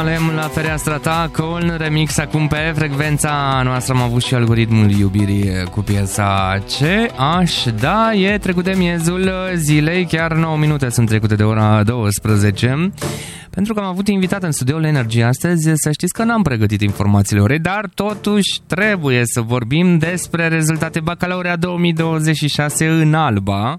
La fereastra ta, Coln, remix acum pe frecvența noastră. Am avut și algoritmul iubirii cu piesa Ce aș da. E trecut de miezul zilei, chiar 9 minute sunt trecute de ora 12. Pentru că am avut invitat în studioul Energy astăzi, să știți că n-am pregătit informațiile orei, dar totuși trebuie să vorbim despre rezultate Bacalaureat 2026 în Alba.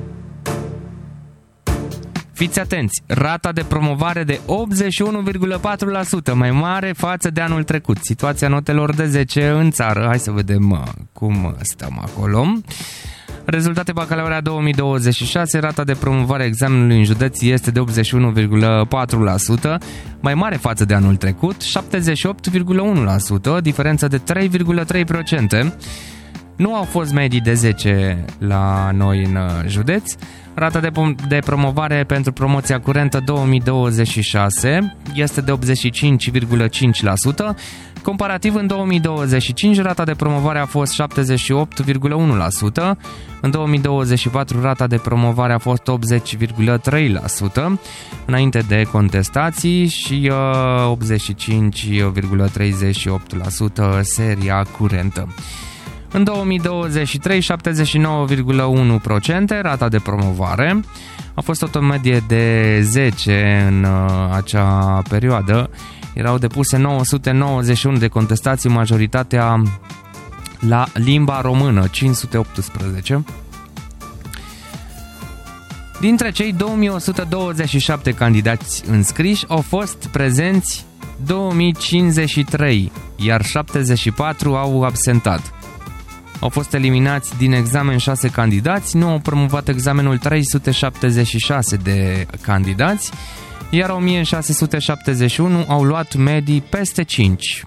Fiți atenți, rata de promovare de 81,4%, mai mare față de anul trecut. Situația notelor de 10 în țară, hai să vedem cum stăm acolo. Rezultate Bacalaureat 2026, rata de promovare a examenului în județ este de 81,4%, mai mare față de anul trecut, 78,1%, diferență de 3,3%. Nu au fost medii de 10 la noi în județ. Rata de promovare pentru promoția curentă 2026 este de 85,5%. Comparativ, în 2025, rata de promovare a fost 78,1%. În 2024, rata de promovare a fost 80,3%, înainte de contestații, și 85,38% seria curentă. În 2023, 79,1% rata de promovare. A fost o medie de 10 în acea perioadă. Erau depuse 991 de contestații, majoritatea la limba română, 518. Dintre cei 2127 candidați înscriși au fost prezenți 2053, iar 74 au absentat. Au fost eliminați din examen 6 candidați, nu au promovat examenul 376 de candidați, iar 1671 au luat medii peste 5.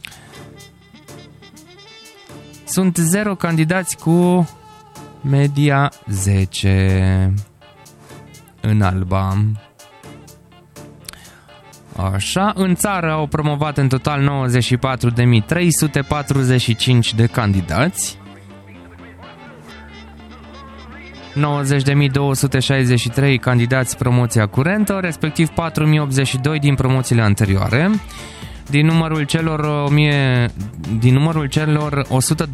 Sunt 0 candidați cu media 10 în Alba. Așa, în țară au promovat în total 94.345 de candidați, 90.263 candidați promoția curentă, respectiv 4.082 din promoțiile anterioare. Din numărul celor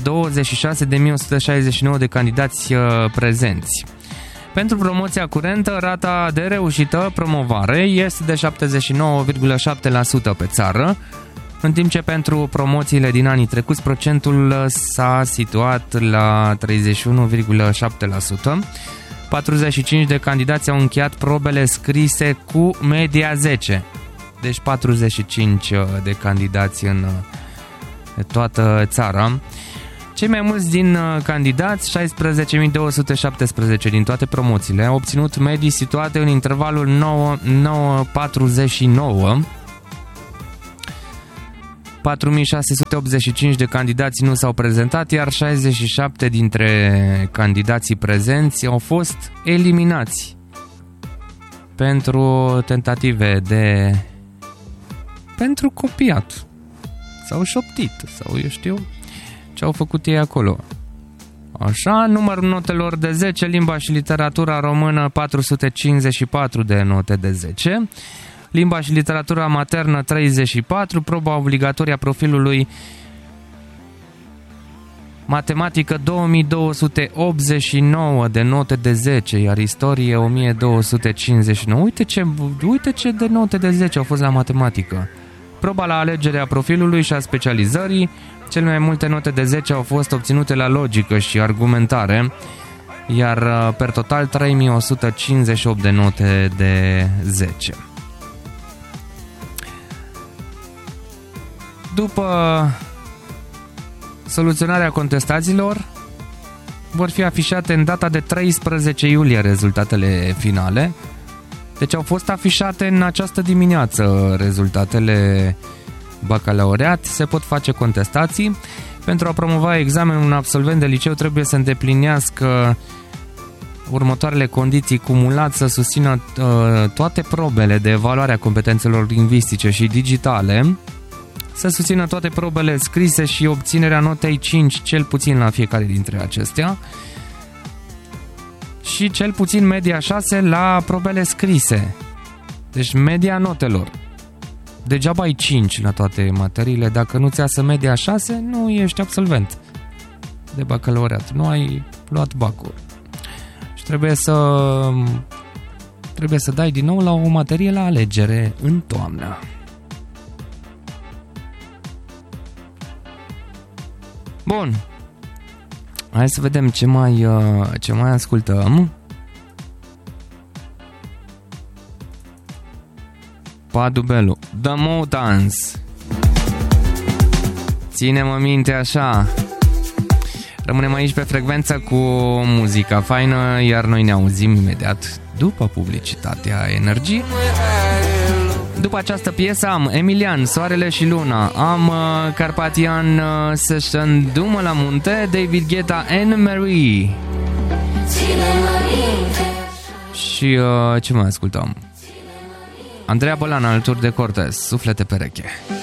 126.169 de candidați prezenți. Pentru promoția curentă, rata de reușită promovare este de 79,7% pe țară, în timp ce pentru promoțiile din anii trecuți procentul s-a situat la 31,7%. 45 de candidați au încheiat probele scrise cu media 10. Deci 45 de candidați în toată țara. Cei mai mulți din candidați, 16.217 din toate promoțiile, au obținut medii situate în intervalul 9-49. 4.685 de candidați nu s-au prezentat, iar 67 dintre candidații prezenți au fost eliminați pentru tentative pentru copiat sau șoptit sau eu știu ce au făcut ei acolo. Așa, numărul notelor de 10, limba și literatura română 454 de note de 10, limba și literatura maternă 34, proba obligatorie a profilului matematică 2289 de note de 10, iar istorie 1259. Uite ce de note de 10 au fost la matematică. Proba la alegerea profilului și a specializării, cele mai multe note de 10 au fost obținute la logică și argumentare, iar per total 3158 de note de 10. După soluționarea contestațiilor, vor fi afișate în data de 13 iulie rezultatele finale. Deci au fost afișate în această dimineață rezultatele bacalaureat, se pot face contestații. Pentru a promova examenul, un absolvent de liceu trebuie să îndeplinească următoarele condiții: cumulat, să susțină toate probele de evaluare a competențelor lingvistice și digitale, să susțină toate probele scrise și obținerea notei 5 cel puțin la fiecare dintre acestea, și cel puțin media 6 la probele scrise. Deci media notelor. degeaba ai 5 la toate materiile, dacă nu ți iasă media 6, nu ești absolvent de bacalaureat, nu ai luat bacul. Și trebuie să dai din nou la o materie la alegere în toamnă. Bun. Hai să vedem ce mai ascultăm. Padubelu, The Mutants. Ține-mă minte așa. Rămânem aici pe frecvență cu muzica faină, iar noi ne auzim imediat după publicitatea Energie. După această piesă am Emilian, Soarele și Luna, am Carpathian Session, Du-mă la munte, David Guetta, Anne Marie. Și ce mai ascultăm? Andreea Bălan, alături de Cortez, Suflete pereche.